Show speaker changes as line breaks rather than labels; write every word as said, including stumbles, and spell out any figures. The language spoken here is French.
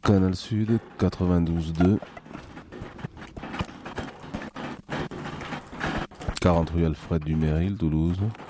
Canal Sud quatre-vingt-douze deux, quarante rue Alfred Dumeril, Toulouse.